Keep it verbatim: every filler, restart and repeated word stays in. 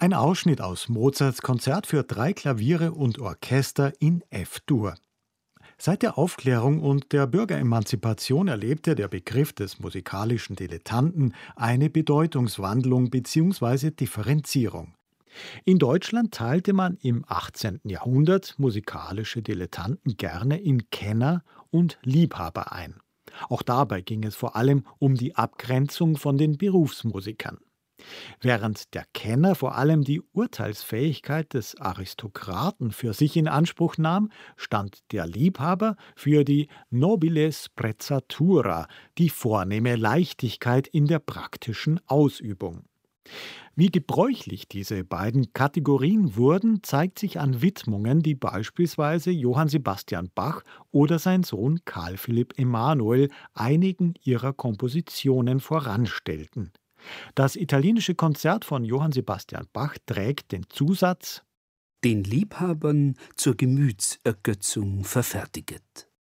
Ein Ausschnitt aus Mozarts Konzert für drei Klaviere und Orchester in F-Dur. Seit der Aufklärung und der Bürgeremanzipation erlebte der Begriff des musikalischen Dilettanten eine Bedeutungswandlung bzw. Differenzierung. In Deutschland teilte man im achtzehnten. Jahrhundert musikalische Dilettanten gerne in Kenner und Liebhaber ein. Auch dabei ging es vor allem um die Abgrenzung von den Berufsmusikern. Während der Kenner vor allem die Urteilsfähigkeit des Aristokraten für sich in Anspruch nahm, stand der Liebhaber für die nobile sprezzatura, die vornehme Leichtigkeit in der praktischen Ausübung. Wie gebräuchlich diese beiden Kategorien wurden, zeigt sich an Widmungen, die beispielsweise Johann Sebastian Bach oder sein Sohn Carl Philipp Emanuel einigen ihrer Kompositionen voranstellten. Das italienische Konzert von Johann Sebastian Bach trägt den Zusatz: Den Liebhabern zur Gemütsergötzung verfertiget.